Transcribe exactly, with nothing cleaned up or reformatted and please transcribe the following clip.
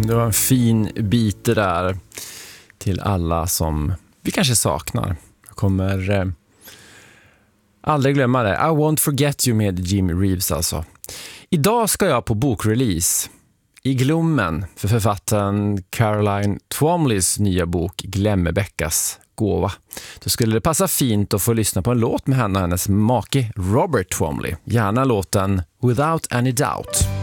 Det var en fin bit det där till alla som vi kanske saknar. Jag kommer eh, aldrig glömma det. I Won't Forget You med Jim Reeves alltså. Idag ska jag på bokrelease i Glommen för författaren Caroline Twomleys nya bok Glömmebäckas gåva. Då skulle det passa fint att få lyssna på en låt med henne och hennes make Robert Twomley. Gärna låten Without Any Doubt.